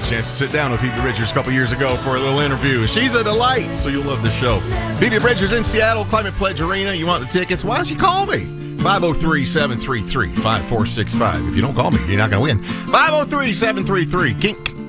chance to sit down with Phoebe Bridgers a couple years ago for a little interview. She's a delight, so you'll love the show. Phoebe Bridgers in Seattle, Climate Pledge Arena. You want the tickets? Why don't you call me? 503-733-5465. If you don't call me, you're not going to win. 503-733-KINK.